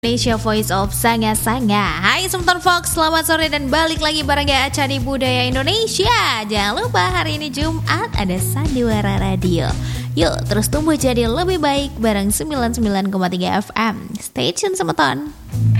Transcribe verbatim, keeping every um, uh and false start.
Indonesia Voice of Sanga Sanga. Hai Semeton Fox, selamat sore dan balik lagi bareng Gak Acadi Budaya Indonesia. Jangan lupa hari ini Jumat ada Sandiwara Radio. Yuk terus tumbuh jadi lebih baik bareng sembilan puluh sembilan koma tiga F M. Stay tune Semeton.